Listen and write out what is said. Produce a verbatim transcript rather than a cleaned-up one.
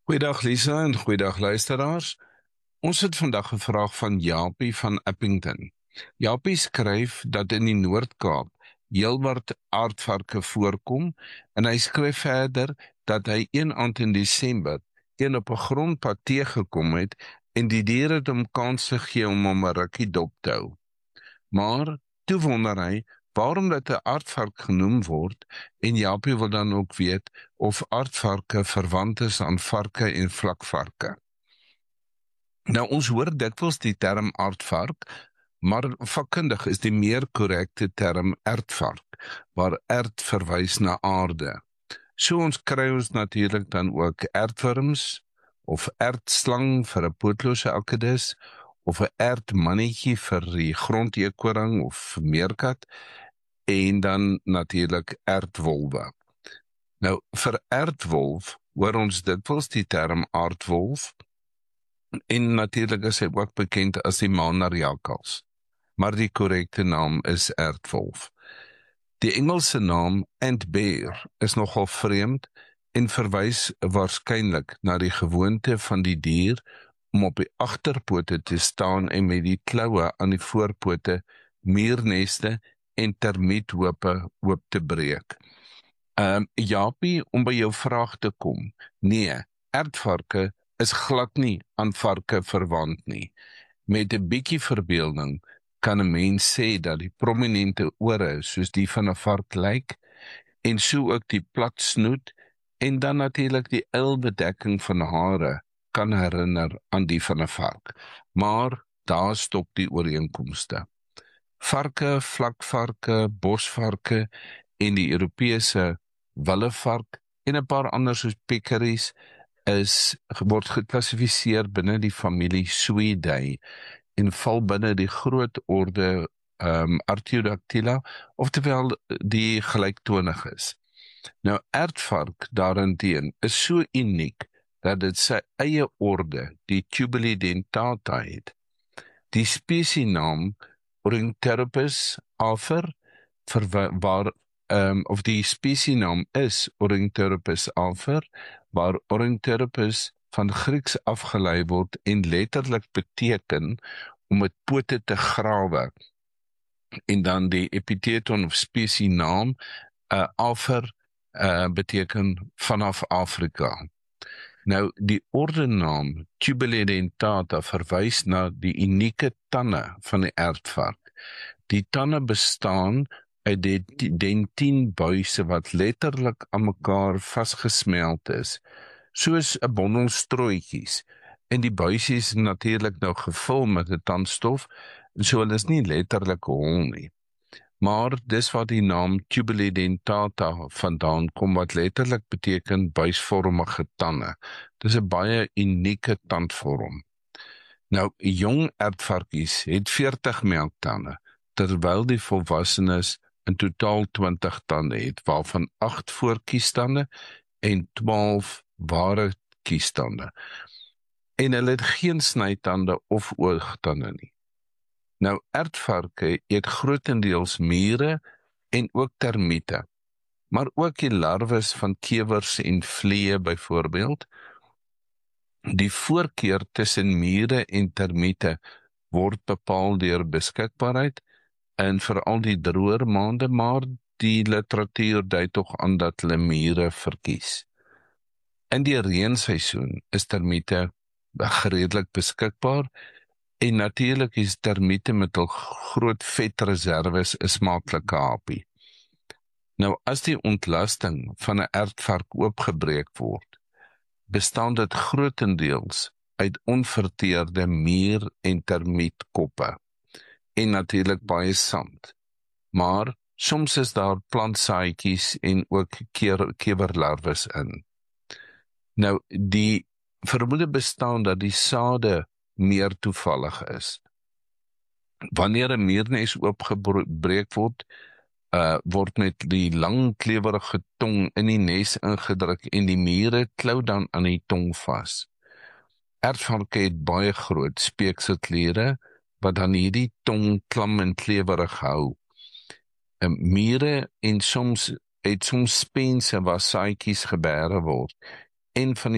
Goeiedag Lisa en goeiedag luisteraars. Ons het vandag 'n vraag van Japie van Appington. Japie skryf dat in die Noord-Kaap heelwat aardvarke voorkom en hy skryf verder dat hy een aand in Desember een op 'n grondpad teëgekom het en die dier het hom kans gegee om hom 'n rukkie dop te hou. Maar toe wonder hy waarom dit 'n aardvark genoem word en Japie wil dan ook weet of aardvarke verwant is aan varke en vlakvarke. Nou ons hoor dikwels die term aardvark, maar vakkundig is die meer korrekte term ertvark, waar ert verwys na aarde. So ons kry ons natuurlik dan ook ertworms of ertslang vir 'n pootlose akedus of 'n ertmannetjie vir die grondeekoring of meerkat en dan natuurlik ertwolwe. Nou vir ertwolf hoor ons dikwels die term aardwolf en natuurlik is hy ook bekend as die manarjakkals, maar die korrekte naam is ertwolf. Die Engelse naam antbeer is nogal vreemd en verwys waarskynlik na die gewoonte van die dier om op die agterpote te staan en met die kloue aan die voorpote muurneste en termiethope oop te breek. Um, Japie, om by jou vraag te kom, nee, ertvarke is glad nie aan varke verwant nie. Met 'n bietjie verbeelding kan 'n mens sê dat die prominente ore soos die van 'n vark lyk en so ook die plat snoet en dan natuurlik die uilbedekking van hare kan herinner aan die van 'n vark. Maar daar stop die ooreenkomste. Varke, vlakvarke, bosvarke en die Europese willevark en 'n paar ander soos pekkeries is word geklassifiseer binne die familie Suidae en val binne die groot orde um, Artiodactyla, oftewel die gelyktonig is. Nou ertvark daarenteen is so uniek dat dit sy eie orde, die Tubulidentata het. Die spesienaam Ornithorhynchus afer, waar, um, of die spesienaam is Ornithorhynchus afer, waar Ornithorhynchus van Grieks afgelei word en letterlik beteken om met pote te grawe. En dan die epitheton of spesienaam, uh, afer, uh, beteken vanaf Afrika. Nou, die ordenaam Tubulidentata verwys na die unieke tande van die ertvark. Die tande bestaan uit die dentienbuise wat letterlik aan mekaar vasgesmeld is, soos 'n bondel strooitjies. En die buisies is natuurlik nou gevul met 'n tandstof, so hulle is nie letterlik hol nie. Maar dis wat die naam Tubulidentata vandaan kom, wat letterlik beteken buisvormige tande. Dis 'n baie unieke tandvorm. Nou, jong ertvarkies het veertig melktande, terwyl die volwassenes in totaal twintig tande het, waarvan agt voorkiestande en twaalf ware kiestande. En hulle het geen snytande of oogtande nie. Nou, ertvarke eet grootendeels mure en ook termiete, maar ook die larwes van kewers en vliee byvoorbeeld. Die voorkeur tussen mure en termiete word bepaal deur beskikbaarheid en veral die droër maande, maar die literatuur dui tog aan dat hulle mure verkies. In die reenseisoen is termiete redelik beskikbaar en natuurlik is termiete met hul groot vetreserwes 'n smaaklike hapie. Nou as die ontlasting van 'n ertvark oopgebreek word, bestaan dit grootendeels uit onverteerde muur- en termietkoppe en natuurlik baie sand. Maar soms is daar plantsaadjies en ook kewerlarwes in. Nou die vermoede bestaan dat die sade meer toevallig is. Wanneer 'n muurnes oopgebreek word, uh, word met die lang klewerige tong in die nes ingedruk en die mure klou dan aan die tong vas. Ertvarke het baie groot speekselkliere wat dan hierdie tong klam en klewerig hou. Uh, mure en soms het soms spense waar saadjies gebêre word en van